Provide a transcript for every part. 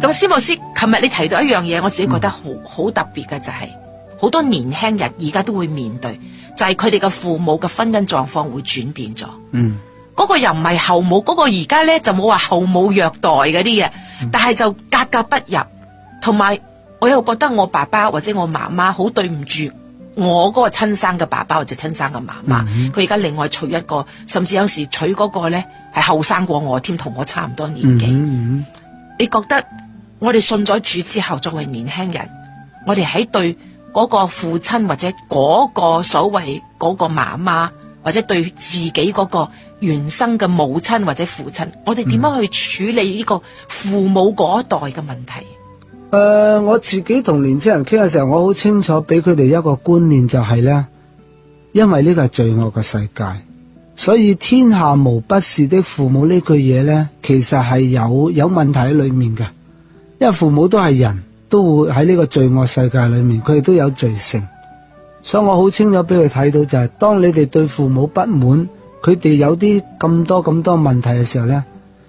咁施牧師，琴日你提到一樣嘢，我自己覺得好特別嘅就係，好多年輕人而家都會面對，就係佢哋嘅父母嘅婚姻狀況會轉變咗。嗰個又唔係後母，嗰個而家咧就冇話後母虐待嗰啲嘢，但係就格格不入。同埋我又覺得我爸爸或者我媽媽好對唔住我嗰個親生嘅爸爸或者親生嘅媽媽，佢而家另外娶一個，甚至有時娶嗰個咧係後生過我添，同我差唔多年紀。你覺得我哋信咗主之後，作為年輕人，我哋喺對嗰個父親或者嗰個所謂嗰個媽媽，或者對自己嗰個原生嘅母親或者父親，我哋點樣去處理呢個父母嗰一代嘅問題？ 我自己同年青人傾嘅時候，我好清楚俾佢哋一個觀念，就係呢：因為呢個係罪惡嘅世界，所以天下無不是的父母呢句嘢呢，其實係有問題喺裏面嘅。因為父母都係人，都會喺呢個罪惡世界裏面，佢哋都有罪性。所以我好清楚俾佢睇到，就係當你哋對父母不滿，佢哋有啲咁多問題嘅時候呢，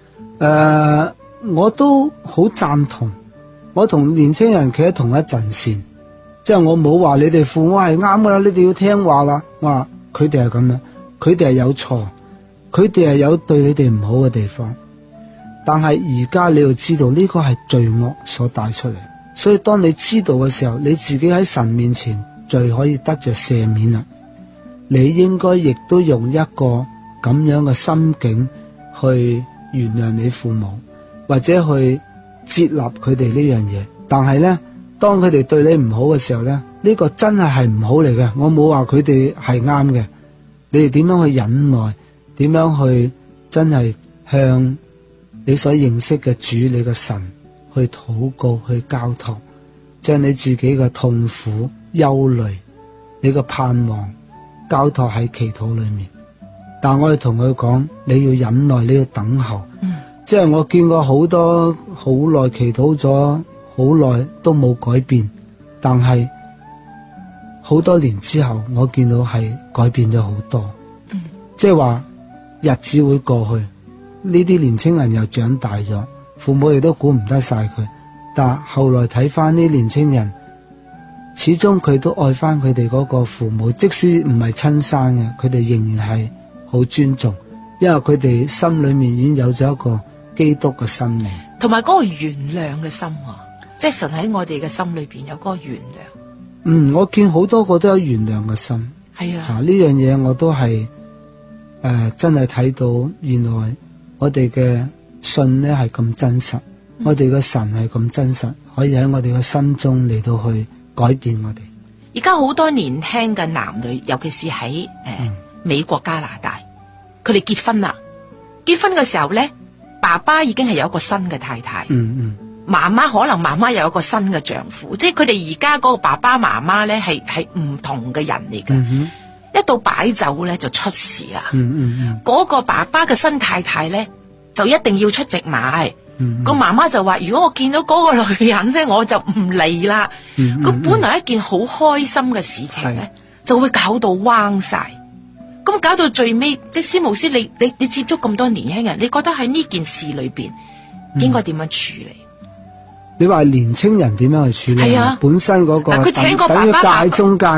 我都好贊同。我同年青人企喺同一陣線，即係我冇話你哋父母係啱噶啦，你哋要聽話啦。我話佢哋係咁樣，佢哋係有錯，佢哋係有對你哋唔好嘅地方。但係而家你要知道呢個係罪惡所帶出嚟，所以當你知道嘅時候，你自己喺神面前罪可以得着赦免啦。你應該亦都用一個咁樣嘅心境去原諒你父母，或者去接納佢哋呢樣嘢。但係呢，當佢哋對你唔好嘅時候呢，呢個真係唔好嚟嘅。我冇話佢哋係啱嘅，你哋點樣去忍耐，點樣去真係向你所認識嘅主，你嘅神去禱告，去交託，將你自己嘅痛苦、憂慮、你嘅盼望交託喺祈禱裏面。但我哋同佢講，你要忍耐，你要等候。即係我見過好多好耐祈禱咗好耐都冇改變，但係好多年之後我見到係改變咗好多。即係話日子會過去，呢啲年青人又長大咗，父母亦都管唔得晒佢，但後來睇翻呢年青人，始終佢都愛翻佢哋嗰個父母，即使唔係親生嘅，佢哋仍然係好尊重，因為佢哋心裏面已經有咗一個基督嘅生命，同埋嗰個原諒嘅心啊，即係神喺我哋嘅心裏邊有嗰個原諒。我見好多個都有原諒嘅心。係啊，呢樣嘢我都係真係睇到，原來我哋嘅信呢係咁真實，我哋嘅神係咁真實，可以喺我哋嘅心中嚟到去改變我哋。而家好多年輕嘅男女，尤其是喺美國、加拿大，佢哋結婚啦，結婚嘅時候咧，爸爸已經係有一個新嘅太太，媽媽可能媽媽有一個新嘅丈夫，即係佢哋而家嗰個爸爸媽媽咧係唔同嘅人嚟嘅。一到擺酒咧就出事啦。嗰個爸爸嘅新太太咧就一定要出席埋。個媽媽就話：如果我見到嗰個女人咧，我就唔嚟啦。咁本來一件好開心嘅事情咧，就會搞到彎晒。咁搞到最尾，即係施牧師，你接觸咁多年輕人，你覺得喺呢件事裏邊應該點樣處理？你話年青人點樣去處理？係啊，本身嗰個佢請個爸爸，等於介中間。